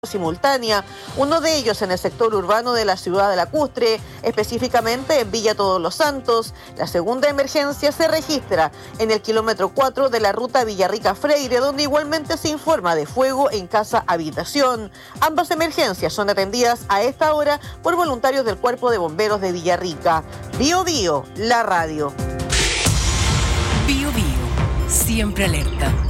simultánea, uno de ellos en el sector urbano de la ciudad de Lacustre, específicamente en Villa Todos los Santos. La segunda emergencia se registra en el kilómetro 4 de la ruta Villarrica-Freire, donde igualmente se informa de fuego en casa habitación. Ambas emergencias son atendidas a esta hora por voluntarios del Cuerpo de Bomberos de Villarrica. Bio Bio, la radio. Bio Bio, siempre alerta.